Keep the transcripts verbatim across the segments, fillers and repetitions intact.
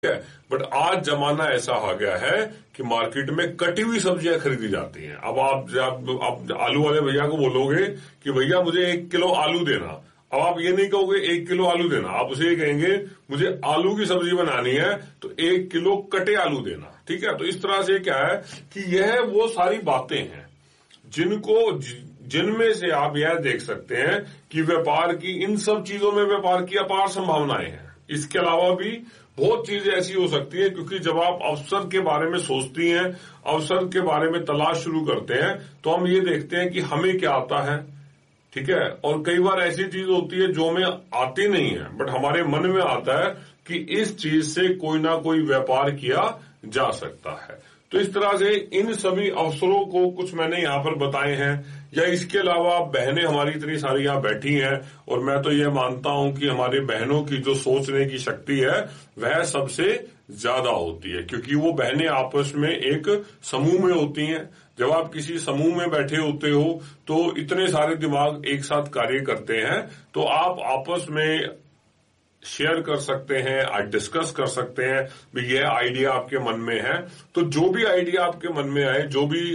है। बट आज जमाना ऐसा आ गया है कि मार्केट में कटी हुई सब्जियां खरीदी जाती हैं। अब आप जब आप आलू वाले भैया को बोलोगे कि भैया मुझे एक किलो आलू देना, अब आप ये नहीं कहोगे एक किलो आलू देना, आप उसे ये कहेंगे मुझे आलू की सब्जी बनानी है तो एक किलो कटे आलू देना। ठीक है, तो इस तरह से क्या है कि यह वो सारी बातें हैं जिनको जिनमें से आप यह देख सकते हैं कि व्यापार की, इन सब चीजों में व्यापार की अपार संभावनाएं हैं। इसके अलावा भी बहुत चीजें ऐसी हो सकती है, क्योंकि जब आप अवसर के बारे में सोचती हैं, अवसर के बारे में तलाश शुरू करते हैं, तो हम ये देखते हैं कि हमें क्या आता है। ठीक है, और कई बार ऐसी चीज होती है जो हमें आती नहीं है, बट हमारे मन में आता है कि इस चीज से कोई ना कोई व्यापार किया जा सकता है। तो इस तरह से इन सभी अवसरों को कुछ मैंने यहां पर बताए हैं। या इसके अलावा बहनें हमारी इतनी सारी यहां बैठी हैं, और मैं तो ये मानता हूं कि हमारे बहनों की जो सोचने की शक्ति है वह सबसे ज्यादा होती है, क्योंकि वो बहनें आपस में एक समूह में होती हैं। जब आप किसी समूह में बैठे होते हो तो इतने सारे दिमाग एक साथ कार्य करते हैं, तो आप आपस में शेयर कर सकते हैं, आज डिस्कस कर सकते हैं भी यह आइडिया आपके मन में है। तो जो भी आइडिया आपके मन में आए, जो भी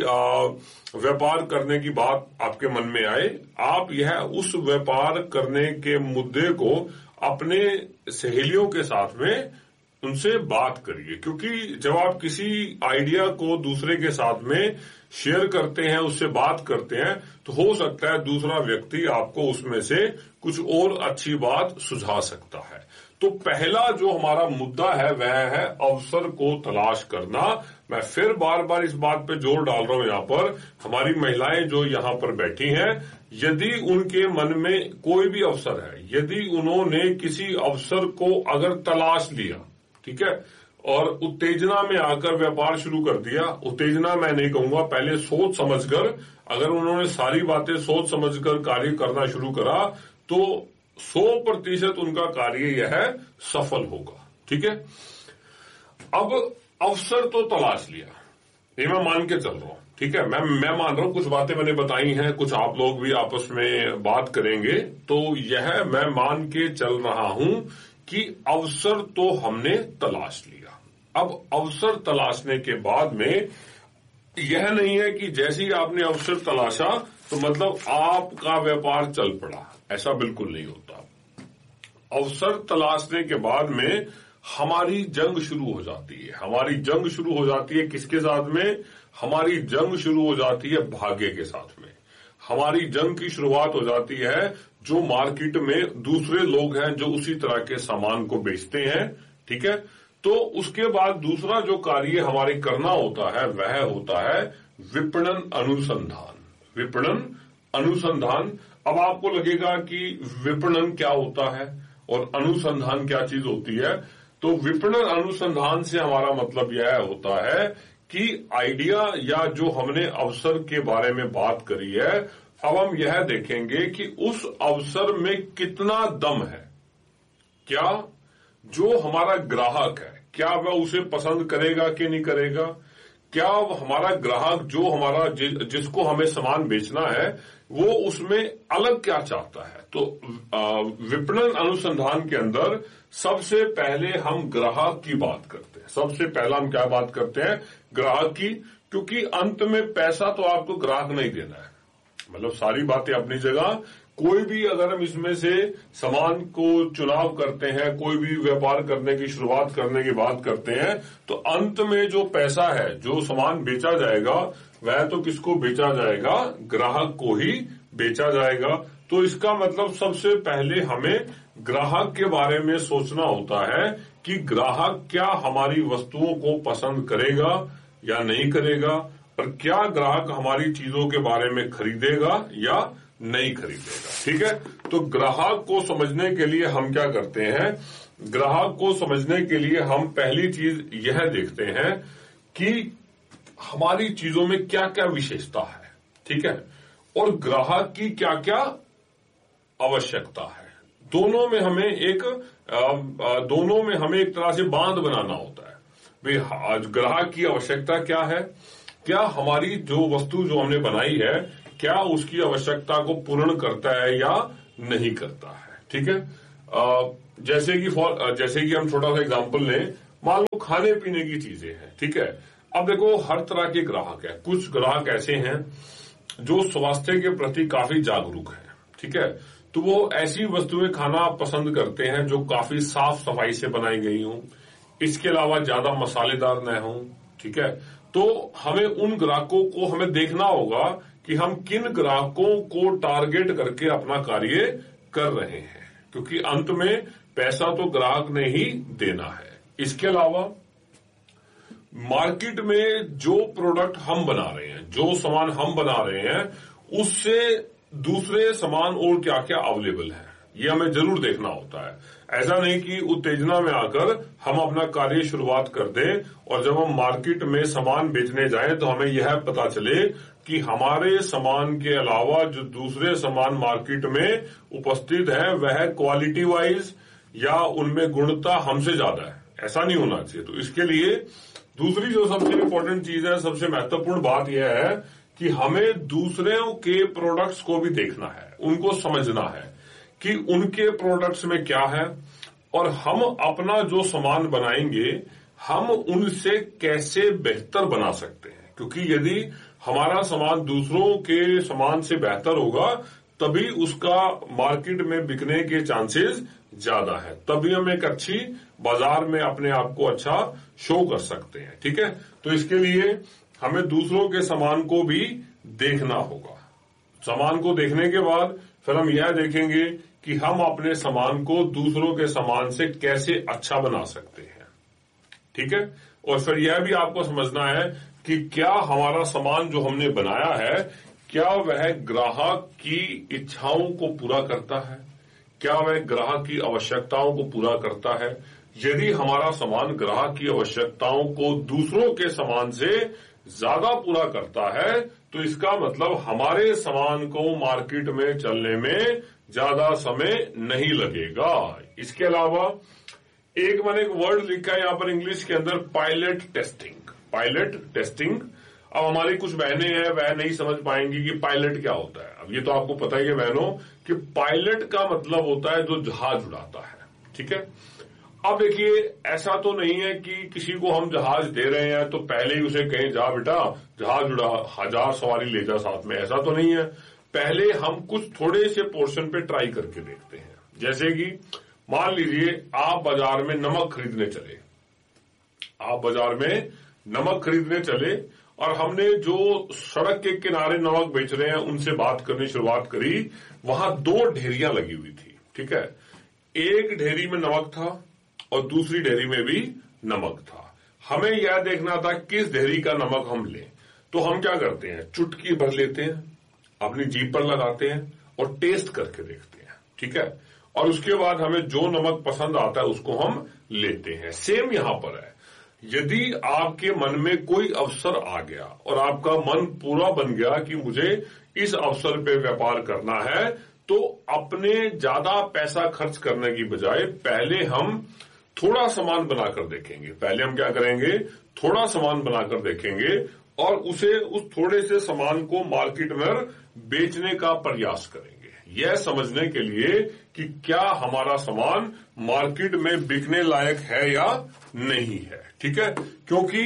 व्यापार करने की बात आपके मन में आए, आप यह उस व्यापार करने के मुद्दे को अपने सहेलियों के साथ में उनसे बात करिए। क्योंकि जब आप किसी आइडिया को दूसरे के साथ में शेयर करते हैं, उससे बात करते हैं, तो हो सकता है दूसरा व्यक्ति आपको उसमें से कुछ और अच्छी बात सुझा सकता है। तो पहला जो हमारा मुद्दा है वह है अवसर को तलाश करना। मैं फिर बार बार इस बात पे जोर डाल रहा हूं, यहां पर हमारी महिलाएं जो यहां पर बैठी हैं, यदि उनके मन में कोई भी अवसर है, यदि उन्होंने किसी अवसर को अगर तलाश लिया, ठीक है, और उत्तेजना में आकर व्यापार शुरू कर दिया, उत्तेजना मैं नहीं कहूंगा, पहले सोच समझकर, अगर उन्होंने सारी बातें सोच समझकर कार्य करना शुरू करा तो सौ प्रतिशत उनका कार्य यह सफल होगा। ठीक है, अब अवसर तो तलाश लिया, ये मैं मान के चल रहा हूं। ठीक है, मैं मैं मान रहा हूं, कुछ बातें मैंने बताई हैं, कुछ आप लोग भी आपस में बात करेंगे, तो यह मैं मान के चल रहा हूं कि अवसर तो हमने तलाश लिया। अब अवसर तलाशने के बाद में यह नहीं है कि जैसे ही आपने अवसर तलाशा तो मतलब आपका व्यापार चल पड़ा, ऐसा बिल्कुल नहीं होता। अवसर तलाशने के बाद में हमारी जंग शुरू हो जाती है। हमारी जंग शुरू हो जाती है किसके साथ में? हमारी जंग शुरू हो जाती है भाग्य के साथ में। हमारी जंग की शुरुआत हो जाती है जो मार्केट में दूसरे लोग हैं जो उसी तरह के सामान को बेचते हैं। ठीक है, तो उसके बाद दूसरा जो कार्य हमारे करना होता है वह होता है विपणन अनुसंधान। विपणन अनुसंधान। अब आपको लगेगा कि विपणन क्या होता है और अनुसंधान क्या चीज होती है। तो विपणन अनुसंधान से हमारा मतलब यह होता है कि आइडिया या जो हमने अवसर के बारे में बात करी है, अब हम यह देखेंगे कि उस अवसर में कितना दम है। क्या जो हमारा ग्राहक है, क्या वह उसे पसंद करेगा कि नहीं करेगा? क्या हमारा ग्राहक जो हमारा जि, जिसको हमें सामान बेचना है वो उसमें अलग क्या चाहता है? तो विपणन अनुसंधान के अंदर सबसे पहले हम ग्राहक की बात करते हैं। सबसे पहला हम क्या बात करते हैं? ग्राहक की, क्योंकि अंत में पैसा तो आपको ग्राहक नहीं देना है। मतलब सारी बातें अपनी जगह, कोई भी अगर हम इसमें से सामान को चुनाव करते हैं, कोई भी व्यापार करने की शुरुआत करने की बात करते हैं, तो अंत में जो पैसा है, जो सामान बेचा जाएगा, वह तो किसको बेचा जाएगा? ग्राहक को ही बेचा जाएगा। तो इसका मतलब सबसे पहले हमें ग्राहक के बारे में सोचना होता है कि ग्राहक क्या हमारी वस्तुओं को पसंद करेगा या नहीं करेगा, और क्या ग्राहक हमारी चीजों के बारे में खरीदेगा या नहीं खरीदेगा। ठीक है, तो ग्राहक को समझने के लिए हम क्या करते हैं? ग्राहक को समझने के लिए हम पहली चीज यह देखते हैं कि हमारी चीजों में क्या क्या विशेषता है। ठीक है, और ग्राहक की क्या क्या आवश्यकता है। दोनों में हमें एक दोनों में हमें एक तरह से बांध बनाना होता है। भाई ग्राहक की आवश्यकता क्या है, क्या हमारी जो वस्तु जो हमने बनाई है क्या उसकी आवश्यकता को पूर्ण करता है या नहीं करता है। ठीक है, आ, जैसे कि फॉर जैसे कि हम छोटा सा एग्जांपल लें, मान लो खाने पीने की चीजें हैं, ठीक है। अब देखो हर तरह के ग्राहक है, कुछ ग्राहक ऐसे हैं जो स्वास्थ्य के प्रति काफी जागरूक है, ठीक है, तो वो ऐसी वस्तुएं खाना पसंद करते हैं जो काफी साफ सफाई से बनाई गई हों, इसके अलावा ज्यादा मसालेदार न हों, ठीक है। तो हमें उन ग्राहकों को हमें देखना होगा कि हम किन ग्राहकों को टारगेट करके अपना कार्य कर रहे हैं, क्योंकि अंत में पैसा तो ग्राहक ने ही देना है। इसके अलावा मार्केट में जो प्रोडक्ट हम बना रहे हैं, जो सामान हम बना रहे हैं, उससे दूसरे सामान और क्या क्या अवेलेबल है, ये हमें जरूर देखना होता है। ऐसा नहीं कि उत्तेजना में आकर हम अपना कार्य शुरुआत कर दें और जब हम मार्केट में सामान बेचने जाएं तो हमें यह पता चले कि हमारे सामान के अलावा जो दूसरे सामान मार्केट में उपस्थित है वह क्वालिटी वाइज या उनमें गुणवत्ता हमसे ज्यादा है। ऐसा नहीं होना चाहिए। तो इसके लिए दूसरी जो सबसे इम्पोर्टेंट चीज है, सबसे महत्वपूर्ण बात यह है कि हमें दूसरों के प्रोडक्ट्स को भी देखना है, उनको समझना है कि उनके प्रोडक्ट्स में क्या है और हम अपना जो सामान बनाएंगे हम उनसे कैसे बेहतर बना सकते हैं। क्योंकि यदि हमारा सामान दूसरों के सामान से बेहतर होगा तभी उसका मार्केट में बिकने के चांसेस ज्यादा है, तभी हम एक अच्छी बाजार में अपने आप को अच्छा शो कर सकते हैं, ठीक है। तो इसके लिए हमें दूसरों के सामान को भी देखना होगा। सामान को देखने के बाद फिर हम यह देखेंगे कि हम अपने सामान को दूसरों के सामान से कैसे अच्छा बना सकते हैं, ठीक है। और फिर यह भी आपको समझना है कि क्या हमारा सामान जो हमने बनाया है क्या वह ग्राहक की इच्छाओं को पूरा करता है, क्या वह ग्राहक की आवश्यकताओं को पूरा करता है। यदि हमारा सामान ग्राहक की आवश्यकताओं को दूसरों के सामान से ज्यादा पूरा करता है तो इसका मतलब हमारे सामान को मार्केट में चलने में ज्यादा समय नहीं लगेगा। इसके अलावा एक मैंने एक वर्ड लिखा है यहां पर इंग्लिश के अंदर, पायलट टेस्टिंग। पायलट टेस्टिंग, अब हमारी कुछ बहनें हैं वह नहीं समझ पाएंगी कि पायलट क्या होता है। अब ये तो आपको पता ही है बहनों कि पायलट का मतलब होता है जो जहाज उड़ाता है, ठीक है। अब देखिए ऐसा तो नहीं है कि किसी को हम जहाज दे रहे हैं तो पहले ही उसे कहें जा बेटा जहाज उड़ा, हजार सवारी ले जा साथ में, ऐसा तो नहीं है। पहले हम कुछ थोड़े से पोर्शन पे ट्राई करके देखते हैं। जैसे कि मान लीजिए आप बाजार में नमक खरीदने चले, आप बाजार में नमक खरीदने चले और हमने जो सड़क के किनारे नमक बेच रहे हैं उनसे बात करनी शुरुआत करी। वहां दो ढेरियां लगी हुई थी, ठीक है। एक ढेरी में नमक था और दूसरी ढेरी में भी नमक था। हमें यह देखना था किस ढेरी का नमक हम लें। तो हम क्या करते हैं, चुटकी भर लेते हैं, अपनी जीभ पर लगाते हैं और टेस्ट करके देखते हैं, ठीक है। और उसके बाद हमें जो नमक पसंद आता है उसको हम लेते हैं। सेम यहां पर है, यदि आपके मन में कोई अवसर आ गया और आपका मन पूरा बन गया कि मुझे इस अवसर पे व्यापार करना है, तो अपने ज्यादा पैसा खर्च करने की बजाय पहले हम थोड़ा सामान बनाकर देखेंगे। पहले हम क्या करेंगे, थोड़ा सामान बनाकर देखेंगे और उसे उस थोड़े से सामान को मार्केट में बेचने का प्रयास करेंगे, यह समझने के लिए कि क्या हमारा सामान मार्केट में बिकने लायक है या नहीं है, ठीक है। क्योंकि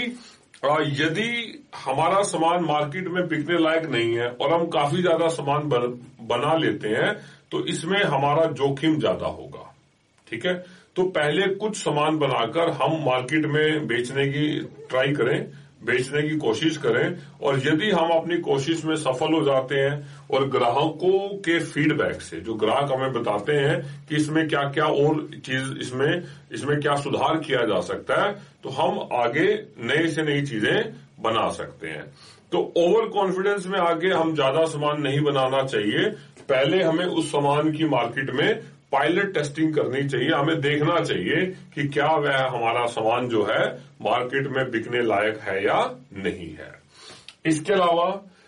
यदि हमारा सामान मार्केट में बिकने लायक नहीं है और हम काफी ज्यादा सामान बना लेते हैं तो इसमें हमारा जोखिम ज्यादा होगा, ठीक है। तो पहले कुछ सामान बनाकर हम मार्केट में बेचने की ट्राई करें, बेचने की कोशिश करें, और यदि हम अपनी कोशिश में सफल हो जाते हैं और ग्राहकों के फीडबैक से, जो ग्राहक हमें बताते हैं कि इसमें क्या क्या और चीज इसमें इसमें क्या सुधार किया जा सकता है, तो हम आगे नई से नई चीजें बना सकते हैं। तो ओवर कॉन्फिडेंस में आगे हम ज्यादा सामान नहीं बनाना चाहिए। पहले हमें उस सामान की मार्केट में पायलट टेस्टिंग करनी चाहिए। हमें देखना चाहिए कि क्या वह हमारा सामान जो है मार्केट में बिकने लायक है या नहीं है। इसके अलावा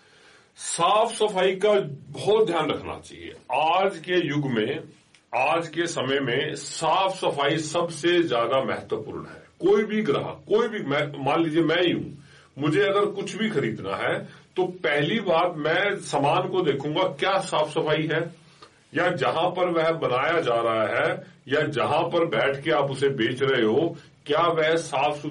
साफ सफाई का बहुत ध्यान रखना चाहिए। आज के युग में, आज के समय में साफ सफाई सबसे ज्यादा महत्वपूर्ण है। कोई भी ग्राहक, कोई भी, मान लीजिए मैं ही हूं, मुझे अगर कुछ भी खरीदना है तो पहली बात मैं सामान को देखूंगा क्या साफ सफाई है, या जहां पर वह बनाया जा रहा है या जहां पर बैठ के आप उसे बेच रहे हो क्या वह साफ